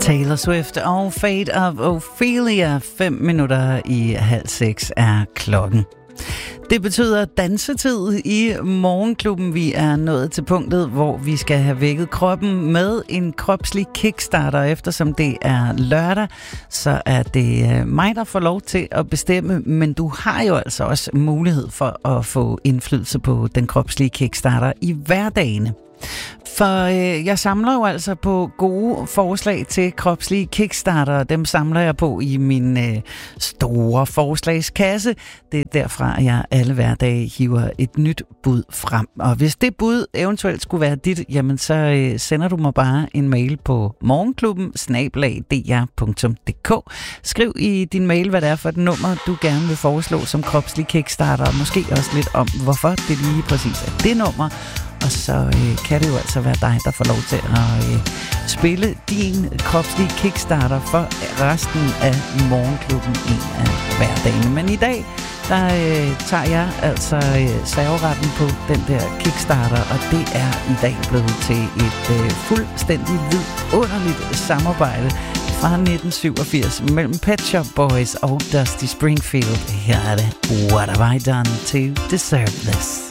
Taylor Swift og Fate of Ophelia. 5:05 er klokken. Det betyder dansetid i Morgenklubben. Vi er nået til punktet, hvor vi skal have vækket kroppen med en kropslig kickstarter. Eftersom det er lørdag, så er det mig, der får lov til at bestemme. Men du har jo altså også mulighed for at få indflydelse på den kropslige kickstarter i hverdagene. For jeg samler jo altså på gode forslag til kropslige kickstarter. Dem samler jeg på i min store forslagskasse. Det er derfra, jeg alle hverdage hiver et nyt bud frem. Og hvis det bud eventuelt skulle være dit, jamen så sender du mig bare en mail på morgenklubben@dr.dk. Skriv i din mail, hvad det er for et nummer, du gerne vil foreslå som kropslig kickstarter. Og måske også lidt om, hvorfor det lige præcis er det nummer. Og så kan det jo altså være dig, der får lov til at spille din kropslige kickstarter for resten af Morgenklubben en af hverdagene. Men i dag, der tager jeg altså serveretten på den der kickstarter, og det er i dag blevet til et fuldstændig vidunderligt samarbejde fra 1987 mellem Pet Shop Boys og Dusty Springfield. Her er det What Have I Done to Deserve This?